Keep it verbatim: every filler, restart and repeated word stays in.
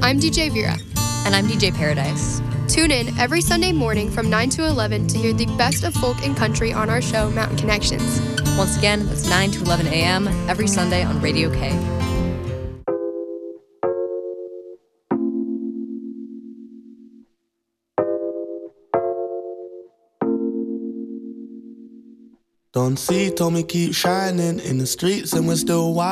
I'm D J Vera. And I'm D J Paradise. Tune in every Sunday morning from nine to eleven to hear the best of folk and country on our show, Mountain Connections. Once again, that's nine to eleven a.m. every Sunday on Radio K. Don't see, told me keep shining in the streets and we're still wild.